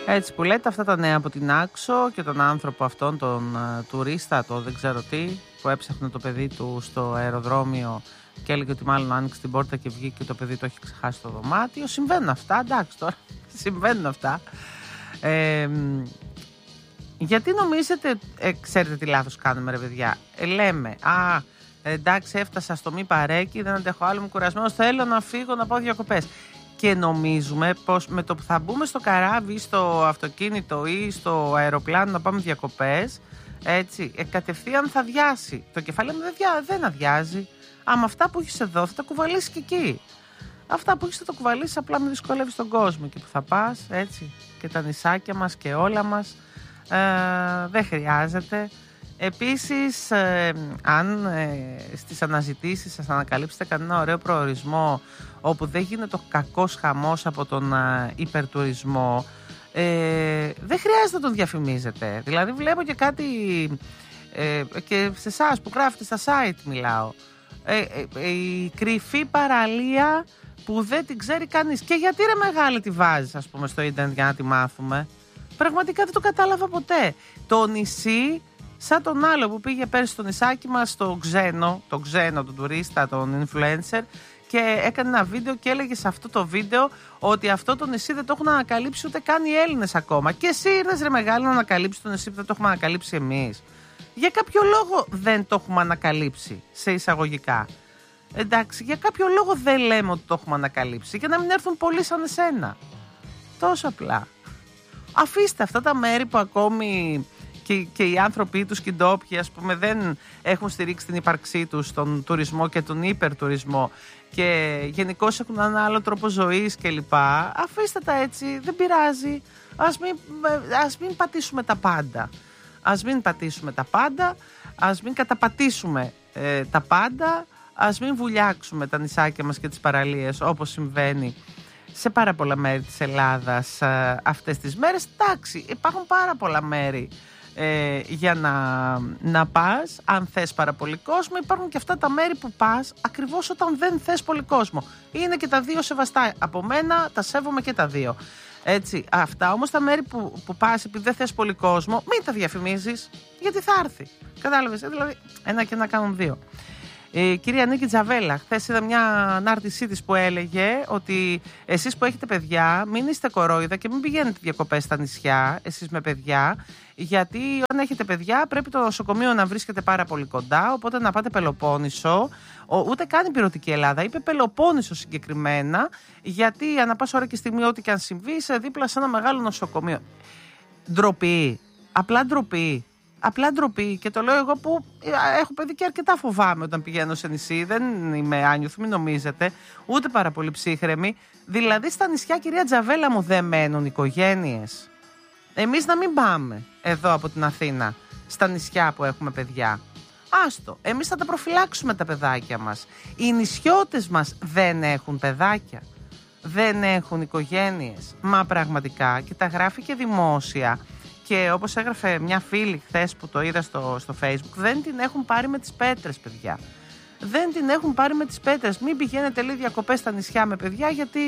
Έτσι που λέτε αυτά τα νέα από την Άξο και τον άνθρωπο αυτόν, τον τουρίστα, το δεν ξέρω τι, που έψαχνε το παιδί του στο αεροδρόμιο και έλεγε ότι μάλλον άνοιξε την πόρτα και βγήκε και το παιδί το έχει ξεχάσει το δωμάτιο. Συμβαίνουν αυτά, εντάξει τώρα, συμβαίνουν αυτά. Γιατί νομίζετε, ξέρετε τι λάθος κάνουμε ρε παιδιά, λέμε, εντάξει έφτασα στο μη παρέκει, δεν αντέχω άλλο, είμαι κουρασμένος, θέλω να φύγω να πάω διακοπές. Και νομίζουμε πως με το που θα μπούμε στο καράβι ή στο αυτοκίνητο ή στο αεροπλάνο να πάμε διακοπές, έτσι, κατευθείαν θα αδειάσει. Το κεφάλι μου δεν αδειάζει. Άμα αυτά που έχεις εδώ θα τα κουβαλήσεις και εκεί. Αυτά που έχεις θα τα κουβαλήσεις, απλά με δυσκολεύεις τον κόσμο και που θα πας, έτσι. Και τα νησάκια μας και όλα μας δεν χρειάζεται. Επίσης, αν στις αναζητήσεις σας ανακαλύψετε κανένα ωραίο προορισμό όπου δεν γίνεται ο κακός χαμός από τον υπερτουρισμό, δεν χρειάζεται να τον διαφημίζετε. Δηλαδή βλέπω και κάτι και σε εσάς που γράφετε στα site μιλάω, η κρυφή παραλία που δεν την ξέρει κανείς. Και γιατί ρε μεγάλη τη βάζεις ας πούμε στο ίντερνετ για να τη μάθουμε? Πραγματικά δεν το κατάλαβα ποτέ. Το νησί σαν τον άλλο που πήγε πέρσι στο νησάκι μας, τον ξένο, τον τουρίστα, τον influencer, και έκανε ένα βίντεο και έλεγε σε αυτό το βίντεο ότι αυτό το νησί δεν το έχουν ανακαλύψει ούτε καν οι Έλληνες ακόμα. Και εσύ ήρθες ρε μεγάλο να ανακαλύψεις το νησί που δεν το έχουμε ανακαλύψει εμείς. Για κάποιο λόγο δεν το έχουμε ανακαλύψει, σε εισαγωγικά. Εντάξει, για κάποιο λόγο δεν λέμε ότι το έχουμε ανακαλύψει, για να μην έρθουν πολλοί σαν εσένα. Τόσο απλά. Αφήστε αυτά τα μέρη που ακόμη και οι άνθρωποι τους και οι ντόπιοι ας πούμε δεν έχουν στηρίξει την ύπαρξή τους στον τουρισμό και τον υπερτουρισμό και γενικώς έχουν έναν άλλο τρόπο ζωής κλπ. Αφήστε τα έτσι, δεν πειράζει. Ας μην πατήσουμε τα πάντα. Ας μην πατήσουμε τα πάντα, ας μην καταπατήσουμε τα πάντα, ας μην βουλιάξουμε τα νησάκια μας και τις παραλίες όπως συμβαίνει σε πάρα πολλά μέρη της Ελλάδας αυτές τις μέρες. Εντάξει, υπάρχουν πάρα πολλά μέρη για να πας αν θες πάρα πολύ κόσμο. Υπάρχουν και αυτά τα μέρη που πας ακριβώς όταν δεν θες πολύ κόσμο. Είναι και τα δύο σεβαστά από μένα, τα σέβομαι και τα δύο. Έτσι, αυτά όμως τα μέρη που πας επειδή δεν θες πολύ κόσμο, μην τα διαφημίζεις, γιατί θα έρθει. Κατάλαβες, δηλαδή ένα και να κάνουν δύο. Κυρία Νίκη Τζαβέλα, χθες είδα μια ανάρτησή της που έλεγε ότι εσείς που έχετε παιδιά μην είστε κορόιδα και μην πηγαίνετε διακοπές στα νησιά, εσείς με παιδιά, γιατί όταν έχετε παιδιά πρέπει το νοσοκομείο να βρίσκεται πάρα πολύ κοντά, οπότε να πάτε Πελοπόννησο, ούτε καν Ηπειρωτική Ελλάδα, είπε Πελοπόννησο συγκεκριμένα, γιατί ανά πάσα ώρα και στιγμή ό,τι και αν συμβεί είσαι δίπλα σε ένα μεγάλο νοσοκομείο. Ντροπή, απλά ντροπή. Απλά ντροπή, και το λέω εγώ που έχω παιδί και αρκετά φοβάμαι όταν πηγαίνω σε νησί. Δεν είμαι άνιωθη, μην νομίζετε, ούτε πάρα πολύ ψύχρεμη. Δηλαδή στα νησιά, κυρία Τζαβέλα μου, δεν μένουν οικογένειες. Εμείς να μην πάμε εδώ από την Αθήνα στα νησιά που έχουμε παιδιά. Άστο, εμείς θα τα προφυλάξουμε τα παιδάκια μας. Οι νησιώτες μας δεν έχουν παιδάκια, δεν έχουν οικογένειες. Μα πραγματικά, και τα γράφει και δημόσια. Και όπως έγραφε μια φίλη χθες που το είδα στο Facebook, δεν την έχουν πάρει με τις πέτρες, παιδιά. Δεν την έχουν πάρει με τις πέτρες. Μην πηγαίνετε λίγο διακοπές στα νησιά με παιδιά, γιατί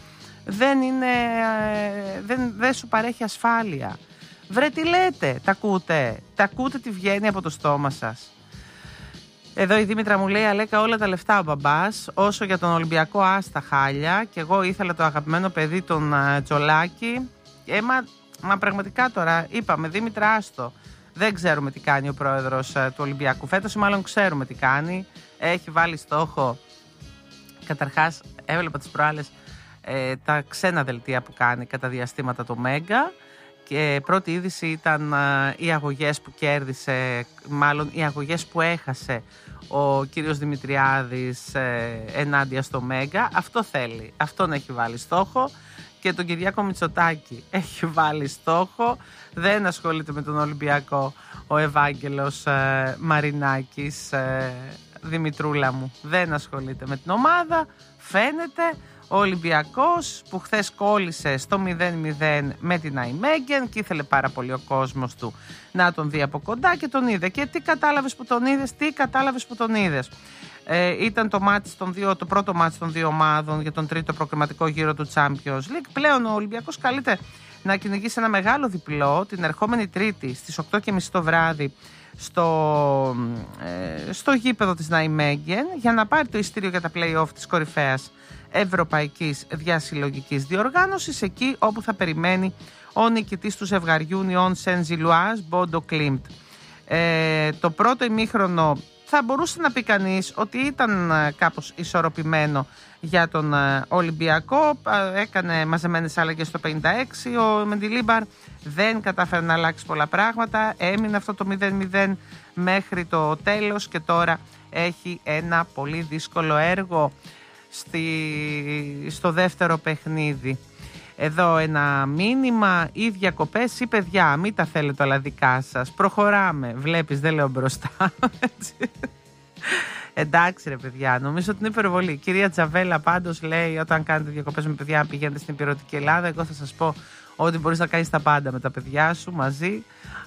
δεν σου παρέχει ασφάλεια. Βρε τι λέτε, τα ακούτε τι βγαίνει από το στόμα σας. Εδώ η Δήμητρα μου λέει, Αλέκα, όλα τα λεφτά ο μπαμπάς, όσο για τον Ολυμπιακό άστα χάλια, και εγώ ήθελα το αγαπημένο παιδί τον Τζολάκη. Μα πραγματικά τώρα είπαμε, Δήμητρα, άστο. Δεν ξέρουμε τι κάνει ο πρόεδρος του Ολυμπιακού φέτος, ή μάλλον ξέρουμε τι κάνει. Έχει βάλει στόχο. Καταρχάς, έβλεπα τις προάλλες τα ξένα δελτία που κάνει κατά διαστήματα το Μέγκα. Και πρώτη είδηση ήταν οι αγωγές που κέρδισε, μάλλον οι αγωγές που έχασε ο κύριος Δημητριάδης ενάντια στο Μέγκα. Αυτό θέλει, αυτόν έχει βάλει στόχο. Και τον Κυριάκο Μητσοτάκη έχει βάλει στόχο. Δεν ασχολείται με τον Ολυμπιακό ο Ευάγγελος Μαρινάκης, Δημητρούλα μου. Δεν ασχολείται με την ομάδα. Φαίνεται ο Ολυμπιακός που χθες κόλλησε στο 0-0 με την Αϊμέγγεν και ήθελε πάρα πολύ ο κόσμος του να τον δει από κοντά και τον είδε. Και τι κατάλαβες που τον είδες, ήταν το πρώτο μάτς των δύο ομάδων για τον τρίτο προκριματικό γύρο του Champions League. Πλέον ο Ολυμπιακός καλείται να κυνηγήσει ένα μεγάλο διπλό την ερχόμενη Τρίτη στις 8.30 το βράδυ στο γήπεδο της Ναϊμέγγεν για να πάρει το ειστήριο για τα play-off της κορυφαίας ευρωπαϊκής διασυλλογικής διοργάνωσης, εκεί όπου θα περιμένει ο νικητής του ζευγαριού Νιόν Σεν-Ζιλουάζ Μπόντο Κλίμπτ. Το πρώτο ημίχρονο θα μπορούσε να πει κανείς ότι ήταν κάπως ισορροπημένο για τον Ολυμπιακό. Έκανε μαζεμένες αλλαγές στο 56. Ο Μεντιλίμπαρ δεν κατάφερε να αλλάξει πολλά πράγματα. Έμεινε αυτό το 0-0 μέχρι το τέλος και τώρα έχει ένα πολύ δύσκολο έργο στο δεύτερο παιχνίδι. Εδώ ένα μήνυμα, ή διακοπές ή παιδιά, μην τα θέλετε όλα δικά σας. Προχωράμε. Βλέπεις, δεν λέω μπροστά. Εντάξει ρε παιδιά, νομίζω ότι είναι υπερβολή. Η κυρία Τζαβέλα πάντως λέει, όταν κάνετε διακοπές με παιδιά, πηγαίνετε στην υπηρετική Ελλάδα. Εγώ θα σας πω ότι μπορείς να κάνεις τα πάντα με τα παιδιά σου μαζί.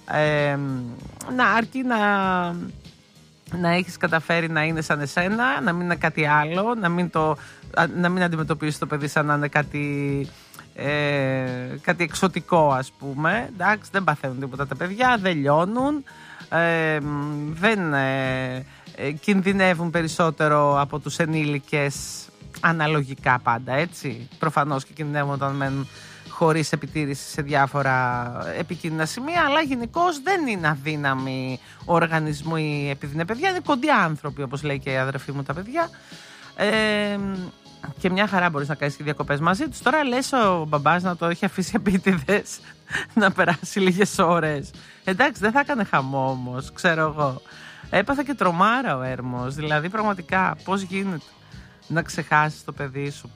Αρκεί να έχεις καταφέρει να είναι σαν εσένα, να μην είναι κάτι άλλο, να μην αντιμετωπίσεις το παιδί σαν να είναι κάτι εξωτικό, ας πούμε. Εντάξει, δεν παθαίνουν τίποτα τα παιδιά, δεν λιώνουν, δεν κινδυνεύουν περισσότερο από τους ενήλικες αναλογικά πάντα, έτσι. Προφανώς και κινδυνεύουν όταν μένουν χωρίς επιτήρηση σε διάφορα επικίνδυνα σημεία, αλλά γενικώς δεν είναι αδύναμοι οργανισμοί επειδή είναι παιδιά, είναι κοντοί άνθρωποι, όπως λέει και η αδερφή μου τα παιδιά. Και μια χαρά μπορείς να κάνεις και διακοπές μαζί τους. Τώρα λες ο μπαμπάς να το έχει αφήσει επίτηδες να περάσει λίγες ώρες. Εντάξει, δεν θα έκανε χαμό όμως, ξέρω εγώ. Έπαθα και τρομάρα ο Έρμος. Δηλαδή πραγματικά πώς γίνεται να ξεχάσεις το παιδί σου,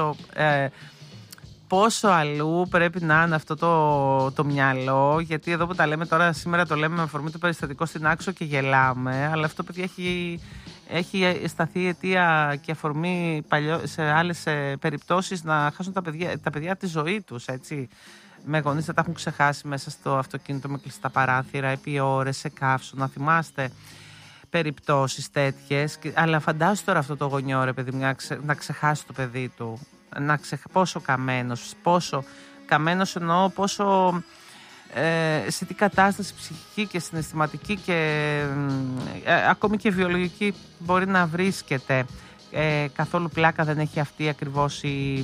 πόσο αλλού πρέπει να είναι αυτό το μυαλό. Γιατί εδώ που τα λέμε τώρα, σήμερα το λέμε με αφορμή το περιστατικό στην Άξο και γελάμε, αλλά αυτό παιδί έχει σταθεί αιτία και αφορμή σε άλλες περιπτώσεις να χάσουν τα παιδιά τη ζωή τους, έτσι. Με γονείς να τα έχουν ξεχάσει μέσα στο αυτοκίνητο με κλειστά παράθυρα, επί ώρες, σε καύσωνα. Να περιπτώσεις τέτοιες. Αλλά φαντάσου τώρα αυτό το γονιό, ρε παιδί μου, να ξεχάσει το παιδί του. Πόσο καμένος εννοώ, πόσο σε τι κατάσταση ψυχική και συναισθηματική και ακόμη και βιολογική μπορεί να βρίσκεται. Καθόλου πλάκα δεν έχει αυτή ακριβώς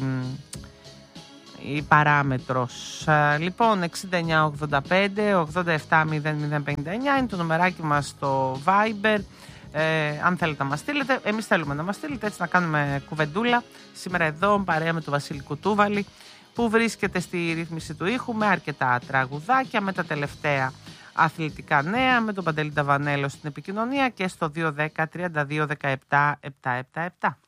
η παράμετρος. Λοιπόν, 6985 87 0059 είναι το νομεράκι μας στο Viber. Αν θέλετε να μας στείλετε, εμείς θέλουμε να μας στείλετε, έτσι να κάνουμε κουβεντούλα σήμερα εδώ παρέα με τον Βασίλη Κουτούβαλη, που βρίσκεται στη ρύθμιση του ήχου με αρκετά τραγουδάκια, με τα τελευταία αθλητικά νέα, με τον Παντελή Ταβανέλο στην επικοινωνία και στο 210 32 17 777.